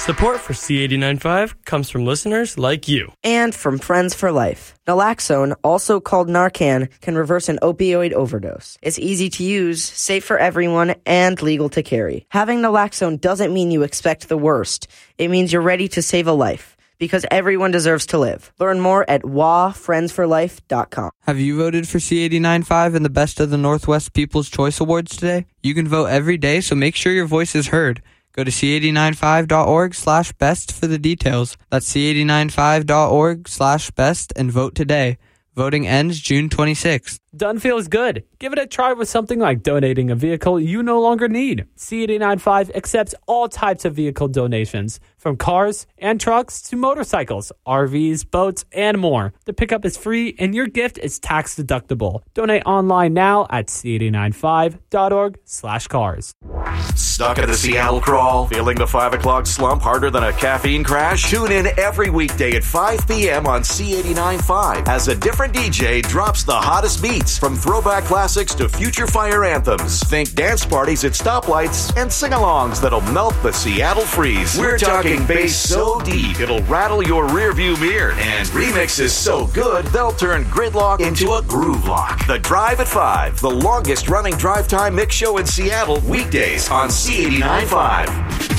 Support for C89.5 comes from listeners like you. And from Friends for Life. Naloxone, also called Narcan, can reverse an opioid overdose. It's easy to use, safe for everyone, and legal to carry. Having naloxone doesn't mean you expect the worst. It means you're ready to save a life. Because everyone deserves to live. Learn more at wafriendsforlife.com. Have you voted for C89.5 in the Best of the Northwest People's Choice Awards today? You can vote every day, so make sure your voice is heard. Go to c895.org/best for the details. That's c895.org/best and vote today. Voting ends June 26th. Done feels good. Give it a try with something like donating a vehicle you no longer need. C895 accepts all types of vehicle donations, from cars and trucks to motorcycles, RVs, boats, and more. The pickup is free and your gift is tax deductible. Donate online now at c895.org/cars. Stuck in the Seattle crawl? Feeling the 5 o'clock slump harder than a caffeine crash? Tune in every weekday at 5 p.m. on C89.5 as a different DJ drops the hottest beats, from throwback classics to future fire anthems. Think dance parties at stoplights and sing-alongs that'll melt the Seattle freeze. We're talking bass so deep it'll rattle your rearview mirror, and remixes so good they'll turn gridlock into a groove lock. The Drive at 5, the longest running drive time mix show in Seattle, weekdays on C89.5.